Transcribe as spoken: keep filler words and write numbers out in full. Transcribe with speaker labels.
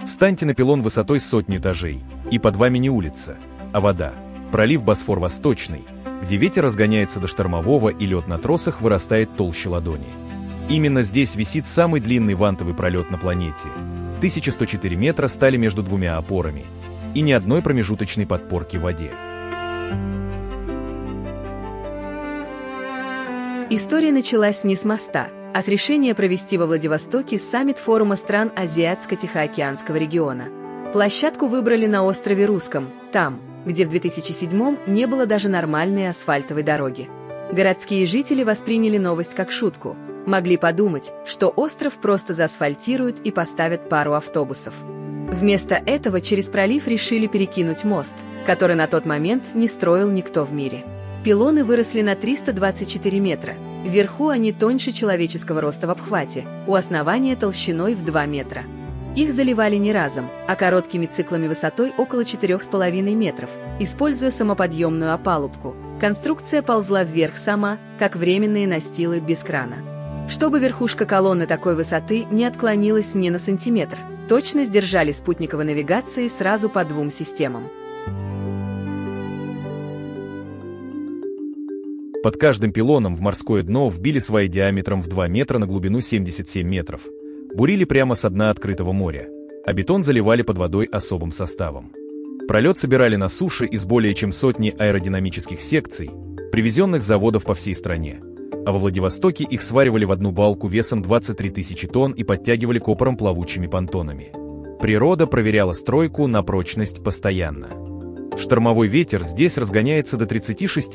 Speaker 1: Встаньте на пилон высотой сотни этажей, и под вами не улица, а вода. Пролив Босфор-Восточный, где ветер разгоняется до штормового и лед на тросах вырастает толще ладони. Именно здесь висит самый длинный вантовый пролет на планете. тысяча сто четыре метра стали между двумя опорами, и ни одной промежуточной подпорки в воде.
Speaker 2: История началась не с моста, а с решения провести во Владивостоке саммит форума стран Азиатско-Тихоокеанского региона. Площадку выбрали на острове Русском, там, где в две тысячи седьмом не было даже нормальной асфальтовой дороги. Городские жители восприняли новость как шутку. Могли подумать, что остров просто заасфальтируют и поставят пару автобусов. Вместо этого через пролив решили перекинуть мост, который на тот момент не строил никто в мире. Пилоны выросли на триста двадцать четыре метра. Вверху они тоньше человеческого роста в обхвате, у основания толщиной в два метра. Их заливали не разом, а короткими циклами высотой около четырёх с половиной метров, используя самоподъемную опалубку. Конструкция ползла вверх сама, как временные настилы без крана. Чтобы верхушка колонны такой высоты не отклонилась ни на сантиметр, точно сдержали спутниковой навигации сразу по двум системам.
Speaker 1: Под каждым пилоном в морское дно вбили сваи диаметром в два метра на глубину семьдесят семь метров. Бурили прямо со дна открытого моря, а бетон заливали под водой особым составом. Пролет собирали на суше из более чем сотни аэродинамических секций, привезенных с заводов по всей стране. А во Владивостоке их сваривали в одну балку весом двадцать три тысячи тонн и подтягивали к опорам плавучими понтонами. Природа проверяла стройку на прочность постоянно. Штормовой ветер здесь разгоняется до тридцати шести